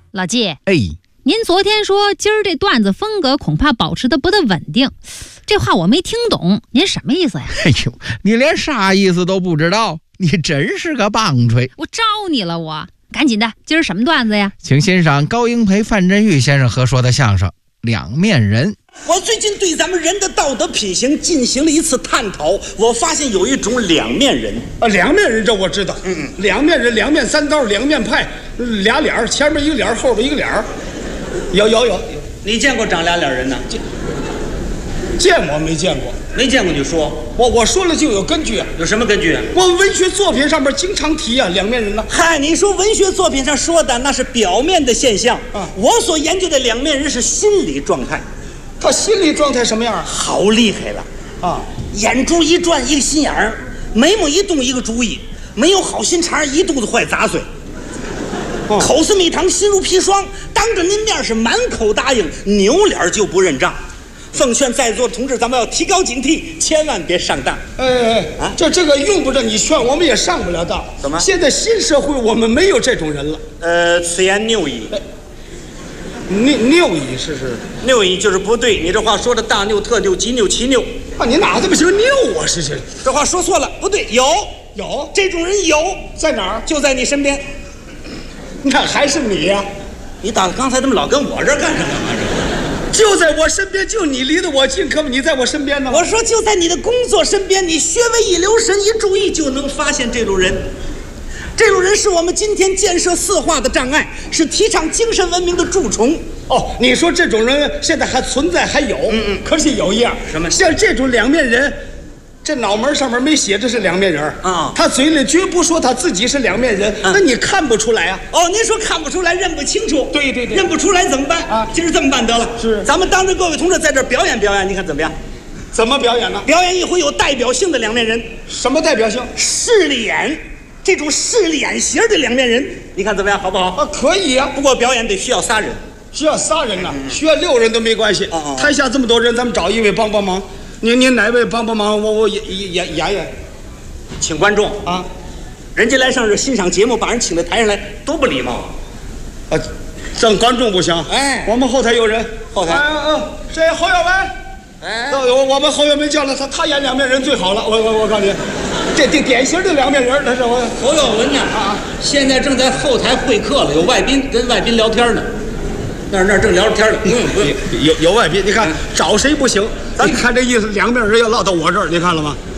老季， 哎， 您昨天说今儿这段子风格恐怕保持的不大稳定，这话我没听懂，您什么意思呀？ 哎呦，你连啥意思都不知道，你真是个棒槌！ 我招你了我，赶紧的，今儿什么段子呀？ 请欣赏高英培、范振钰先生合说的相声《两面人》。 我最近对咱们人的道德品行进行了一次探讨，我发现有一种两面人。 两面人这我知道，两面人，两面三刀，两面派，俩脸儿，前面一个脸儿，后边一个脸儿。有， 你见过长俩脸人呢？ 见过没见过？ 没见过就说， 我说了就有根据啊。 有什么根据啊？ 我文学作品上面经常提啊，两面人呢。 嗨，你说文学作品上说的那是表面的现象啊， 我所研究的两面人是心理状态。 他心理状态什么样？ 好厉害了啊！ 眼珠一转一个心眼儿，眉毛一动一个主意，没有好心肠一肚子坏杂碎。口似蜜糖心如砒霜，当着您面是满口答应，扭脸就不认账。奉劝在座的同志，咱们要提高警惕，千万别上当。 这个用不着你劝，我们也上不了当。 怎么？ 现在新社会我们没有这种人了。 此言谬矣。 拗矣是拗矣就是不对，你这话说的大拗特拗极拗奇拗啊！你哪这么行拗啊？是这话说错了，不对，有这种人有， 在哪儿？ 就在你身边。 那还是你呀？ 你打刚才怎么老跟我这儿干什么嘛？ 就在我身边，就你离得我近，可不你在我身边呢。 我说就在你的工作身边，你稍微一留神一注意，就能发现这种人。这种人是我们今天建设四化的障碍，是提倡精神文明的蛀虫。 你说这种人现在还存在，还有。可是有一样， 什么？ 像这种两面人，这脑门上面没写着是两面人啊， 他嘴里绝不说他自己是两面人，那你看不出来啊？ 您说看不出来，认不清楚。 对， 认不出来怎么办啊？ 今儿这么办得了， 是咱们当着各位同志在这儿表演表演，你看怎么样？ 怎么表演呢？ 表演一回有代表性的两面人。 什么代表性？ 势利眼。这种势利眼型的两面人，你看怎么样？好不好？ 可以啊。 不过表演得需要仨人， 需要仨人呢，需要6人都没关系。台下这么多人，咱们找一位帮忙。您哪位帮忙？我演。 请观众啊，人家来上这欣赏节目，把人请到台上来，多不礼貌啊！赠观众不行。我们后台有人。 后台。 谁？侯耀文。我们侯耀文叫了他演两面人最好了。我告诉你。这典型的两面人，那是我侯耀文呢现在正在后台会客了，有外宾跟外宾聊天呢，那儿正聊着天呢。不用， 有外宾，你看找谁不行？咱看这意思，两面人要落到我这儿，你看了吗？